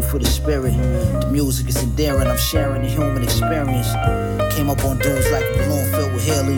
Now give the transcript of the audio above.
for the spirit. The music is endearing, I'm sharing the human experience. Came up on dudes like a balloon filled with helium.